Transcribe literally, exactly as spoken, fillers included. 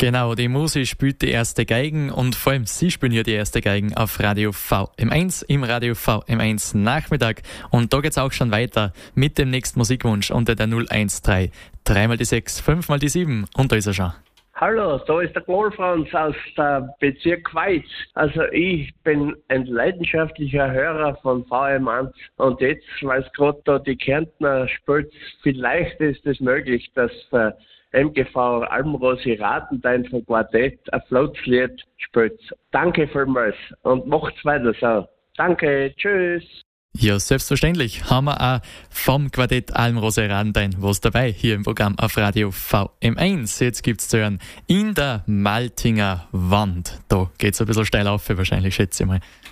Genau, die Musi spielt die erste Geigen und vor allem sie spielen ja die erste Geigen auf Radio V M eins im Radio V M eins Nachmittag. Und da geht's auch schon weiter mit dem nächsten Musikwunsch unter der null eins drei drei mal die sechs, fünf mal die sieben und da ist er schon. Hallo, da ist der Wolfranz aus der Bezirk Weiz. Also ich bin ein leidenschaftlicher Hörer von V M eins und jetzt, weil es gerade da die Kärntner spielt, vielleicht ist es möglich, dass der M G V Almrosi Ratentein vom Quartett ein Floatslied spielt. Danke vielmals und macht's weiter so. Danke, tschüss. Ja, selbstverständlich haben wir auch vom Quartett Almrose Radentein was dabei hier im Programm auf Radio V M eins. Jetzt gibt's zu hören in der Maltinger Wand. Da geht's ein bisschen steil auf, wahrscheinlich, schätze ich mal.